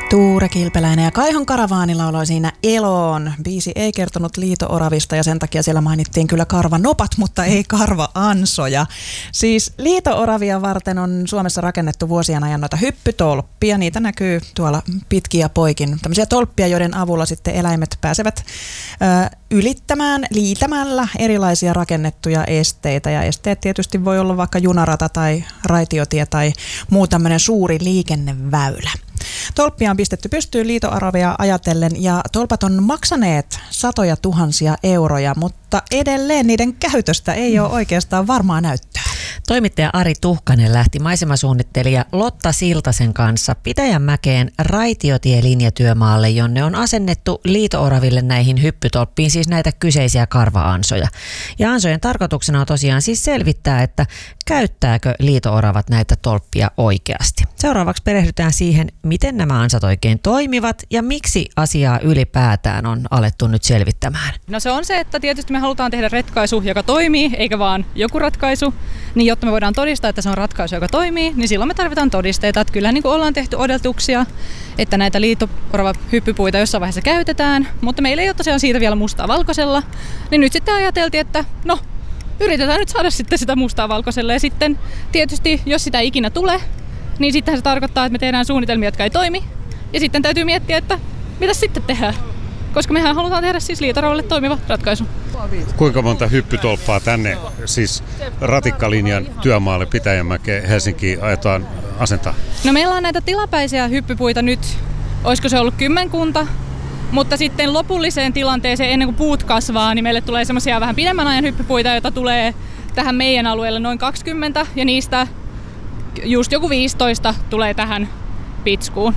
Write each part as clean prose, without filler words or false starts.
Tuure Kilpeläinen ja Kaihon Karavaani lauloi siinä Eloon. Biisi ei kertonut liito-oravista ja sen takia siellä mainittiin kyllä karvanopat, mutta ei karva-ansoja. Siis liito-oravia varten on Suomessa rakennettu vuosien ajan noita hyppytolppia. Niitä näkyy tuolla pitkin ja poikin. Tämmöisiä tolppia, joiden avulla sitten eläimet pääsevät ylittämään liitämällä erilaisia rakennettuja esteitä. Ja esteet tietysti voi olla vaikka junarata tai raitiotie tai muu tämmöinen suuri liikenneväylä. Tolppia on pistetty pystyyn liito-oravia ajatellen ja tolpat on maksaneet satoja tuhansia euroja, mutta edelleen niiden käytöstä ei ole oikeastaan varmaa näyttöä. Toimittaja Ari Tuhkanen lähti maisemasuunnittelija Lotta Siltasen kanssa Pitäjänmäkeen raitiotielinjatyömaalle, jonne on asennettu liito-oraville näihin hyppytolppiin, siis näitä kyseisiä karva-ansoja. Ja ansojen tarkoituksena on tosiaan siis selvittää, että käyttääkö liito-oravat näitä tolppia oikeasti. Seuraavaksi perehdytään siihen, miten nämä ansat oikein toimivat ja miksi asiaa ylipäätään on alettu nyt selvittämään. No se on se, että tietysti me halutaan tehdä ratkaisu, joka toimii, eikä vaan joku ratkaisu. Niin jotta me voidaan todistaa, että se on ratkaisu, joka toimii, niin silloin me tarvitaan todisteita. Että kyllä niin kuin ollaan tehty odotuksia, että näitä liito-orava-hyppypuita jossain vaiheessa käytetään, mutta meillä ei ole tosiaan siitä vielä mustaa valkoisella. Niin nyt sitten ajateltiin, että no, yritetään nyt saada sitten sitä mustaa valkoisella. Ja sitten tietysti, jos sitä ei ikinä tule, niin sittenhän se tarkoittaa, että me tehdään suunnitelmia, jotka ei toimi. Ja sitten täytyy miettiä, että mitä sitten tehdään. Koska mehän halutaan tehdä siis liito-oravalle toimiva ratkaisu. Kuinka monta hyppytolppaa tänne, siis ratikkalinjan työmaalle Pitäjänmäkeen Helsinkiin ajetaan asentaa? No meillä on näitä tilapäisiä hyppypuita nyt, olisiko se ollut 10, mutta sitten lopulliseen tilanteeseen ennen kuin puut kasvaa, niin meille tulee semmoisia vähän pidemmän ajan hyppypuita, joita tulee tähän meidän alueelle noin 20 ja niistä just joku 15 tulee tähän Pitskuun.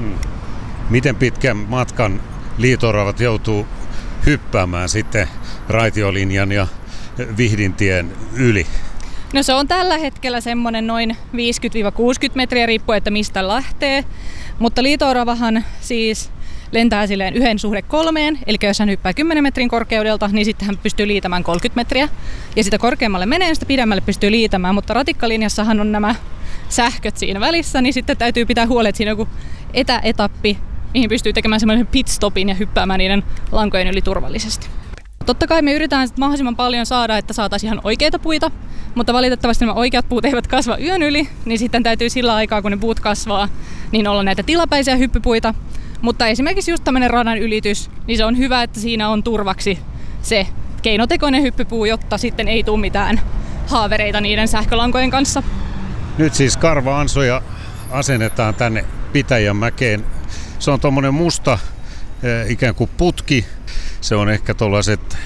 Miten pitkän matkan liito-oravat joutuu hyppäämään sitten raitiolinjan ja Vihdintien yli? No se on tällä hetkellä semmoinen noin 50-60 metriä riippuen, että mistä lähtee. Mutta liito-oravahan siis lentää silleen 1:3, eli jos hän hyppää 10 metrin korkeudelta, niin sitten hän pystyy liitämään 30 metriä. Ja sitä korkeammalle menee, sitä pidemmälle pystyy liitämään, mutta ratikkalinjassahan on nämä sähköt siinä välissä, niin sitten täytyy pitää huoli, että siinä on joku etäetappi, mihin pystyy tekemään semmoisen pitstopin ja hyppäämään niiden lankojen yli turvallisesti. Totta kai me yritetään mahdollisimman paljon saada, että saataisiin ihan oikeita puita, mutta valitettavasti nämä oikeat puut eivät kasva yön yli, niin sitten täytyy sillä aikaa, kun ne puut kasvaa, niin olla näitä tilapäisiä hyppypuita. Mutta esimerkiksi just tämmöinen radan ylitys, niin se on hyvä, että siinä on turvaksi se keinotekoinen hyppypuu, jotta sitten ei tule mitään haavereita niiden sähkölankojen kanssa. Nyt siis karva-ansoja asennetaan tänne Pitäjänmäkeen. Se on tuommoinen musta ikään kuin putki. Se on ehkä tuollaiset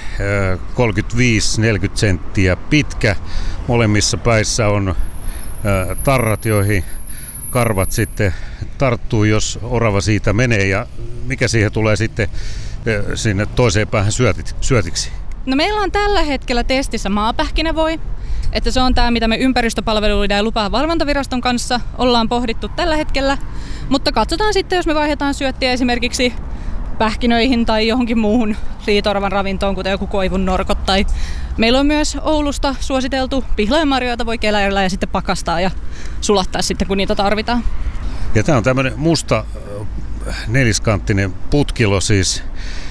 35-40 senttiä pitkä. Molemmissa päissä on tarrat, joihin karvat sitten tarttuu, jos orava siitä menee. Ja mikä siihen tulee sitten sinne toiseen päähän syötiksi? No meillä on tällä hetkellä testissä maapähkinävoi. Että se on tämä, mitä me ympäristöpalveluiden ja lupavalvontaviraston kanssa ollaan pohdittu tällä hetkellä. Mutta katsotaan sitten, jos me vaihdetaan syöttiä esimerkiksi pähkinöihin tai johonkin muuhun liito-oravan ravintoon, kuten joku koivun norkot. Tai meillä on myös Oulusta suositeltu pihlajanmarjoja, joita voi keläillä ja sitten pakastaa ja sulattaa sitten, kun niitä tarvitaan. Ja tämä on tämmöinen musta neliskanttinen putkilo siis.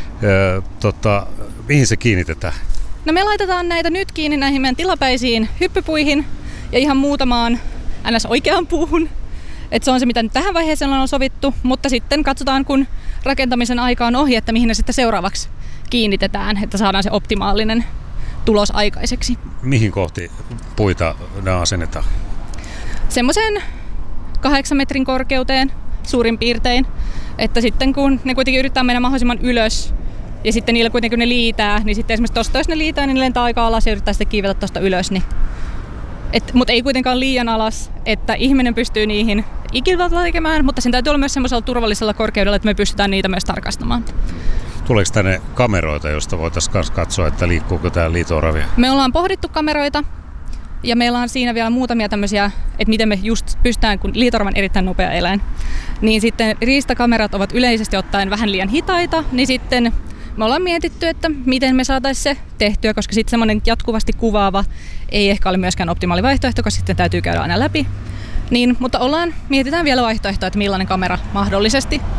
Mihin se kiinnitetään? No me laitetaan näitä nyt kiinni näihin meidän tilapäisiin hyppypuihin ja ihan muutamaan ns. Oikeaan puuhun. Et se on se, mitä nyt tähän vaiheeseen on sovittu, mutta sitten katsotaan, kun rakentamisen aika on ohi, että mihin ne sitten seuraavaksi kiinnitetään, että saadaan se optimaalinen tulos aikaiseksi. Mihin kohti puita ne asennetaan? Semmoisen 8 metrin korkeuteen suurin piirtein, että sitten kun ne kuitenkin yrittää mennä mahdollisimman ylös, ja sitten niillä kuitenkin kun ne liitää, niin sitten esimerkiksi tosta jos ne liitää, niin ne lentää aika alas ja yrittää sitten kiivetä tosta ylös. Niin. Mutta ei kuitenkaan liian alas, että ihminen pystyy niihin ikivalta tekemään, mutta sen täytyy olla myös semmoisella turvallisella korkeudella, että me pystytään niitä myös tarkastamaan. Tuleeko tänne kameroita, joista voitaisiin myös katsoa, että liikkuuko täällä liito-oravia? Me ollaan pohdittu kameroita ja meillä on siinä vielä muutamia tämmöisiä, että miten me just pystytään, kun liito-orava on erittäin nopea eläin, niin sitten riistakamerat ovat yleisesti ottaen vähän liian hitaita, niin sitten me ollaan mietitty, että miten me saataisiin se tehtyä, koska sitten semmoinen jatkuvasti kuvaava ei ehkä ole myöskään optimaali vaihtoehto, koska sitten täytyy käydä aina läpi. Mutta mietitään vielä vaihtoehtoa, että millainen kamera mahdollisesti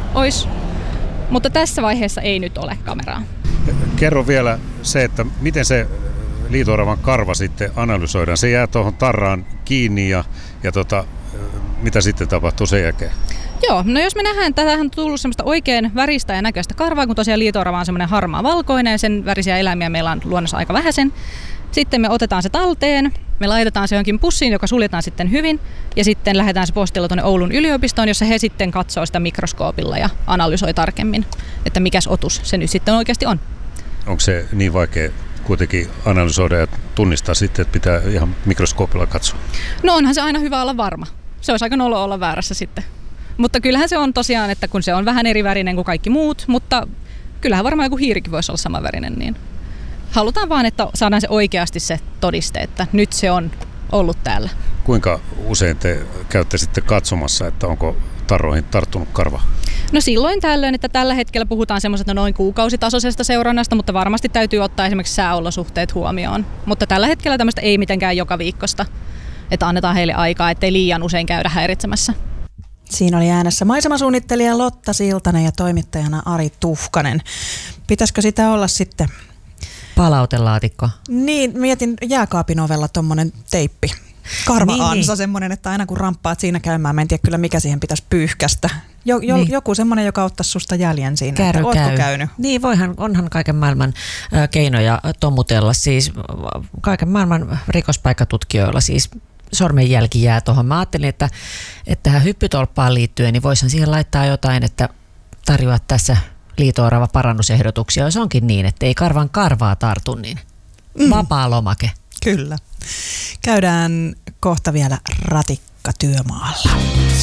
olisi. Mutta tässä vaiheessa ei nyt ole kameraa. Kerro vielä se, että miten se liito-oravan karva sitten analysoidaan. Se jää tuohon tarraan kiinni ja mitä sitten tapahtuu sen jälkeen? Joo, no jos me nähdään, että tähän on tullut semmoista oikein väristä ja näköistä karvaa, kun tosiaan liito-orava on semmoinen harmaa valkoinen ja sen värisiä eläimiä meillä on luonnossa aika vähäisen. Sitten me otetaan se talteen, me laitetaan se johonkin pussiin, joka suljetaan sitten hyvin ja sitten lähdetään se postilla tuonne Oulun yliopistoon, jossa he sitten katsoo sitä mikroskoopilla ja analysoi tarkemmin, että mikäs otus se nyt sitten oikeasti on. Onko se niin vaikea kuitenkin analysoida ja tunnistaa sitten, että pitää ihan mikroskoopilla katsoa? No onhan se aina hyvä olla varma. Se olisi aika nolo olla väärässä sitten. Mutta kyllähän se on tosiaan, että kun se on vähän eri värinen kuin kaikki muut, mutta kyllähän varmaan joku hiirikin voisi olla samanvärinen, niin halutaan vaan, että saadaan se oikeasti se todiste, että nyt se on ollut täällä. Kuinka usein te käytte sitten katsomassa, että onko tarroihin tarttunut karva? No silloin tällöin, että tällä hetkellä puhutaan semmoisesta noin kuukausitasoisesta seurannasta, mutta varmasti täytyy ottaa esimerkiksi sääolosuhteet huomioon. Mutta tällä hetkellä tämmöistä ei mitenkään joka viikosta, että annetaan heille aikaa, ettei liian usein käydä häiritsemässä. Siinä oli äänessä maisemasuunnittelija Lotta Siltanen ja toimittajana Ari Tuhkanen. Pitäisikö sitä olla sitten? Palautelaatikko. Niin, mietin jääkaapin ovella tommonen teippi. Karva-ansa, semmoinen, että aina kun ramppaat siinä käymään, mä en tiedä kyllä mikä siihen pitäisi pyyhkästä. Joku semmoinen, joka ottaisi susta jäljen siinä, että ootko käynyt? Niin, onhan kaiken maailman keinoja tomutella, siis kaiken maailman rikospaikkatutkijoilla siis sormenjälki jää tuohon. Mä ajattelin, että tähän hyppytolppaan liittyen, niin voisihan siihen laittaa jotain, että tarjoat tässä liito-orava parannusehdotuksia, jos onkin niin, että ei karvan karvaa tartu, niin vapaa lomake. Kyllä. Käydään kohta vielä ratikka työmaalla.